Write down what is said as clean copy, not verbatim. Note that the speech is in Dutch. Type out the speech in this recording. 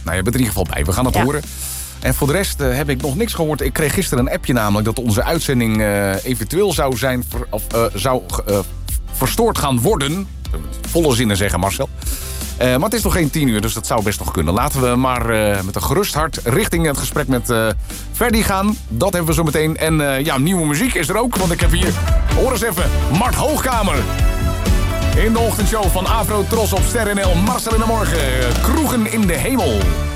Nou, je bent er in ieder geval bij. We gaan het horen. En voor de rest heb ik nog niks gehoord. Ik kreeg gisteren een appje namelijk dat onze uitzending eventueel zou zijn... verstoord gaan worden. Volle zinnen zeggen, Marcel. Maar het is nog geen 10 uur, dus dat zou best nog kunnen. Laten we maar met een gerust hart richting het gesprek met Ferdy gaan. Dat hebben we zo meteen. En nieuwe muziek is er ook, want ik heb hier... Hoor eens even, Mart Hoogkamer. In de ochtendshow van Afro Tros op Ster NL. Marcel in de Morgen. Kroegen in de hemel.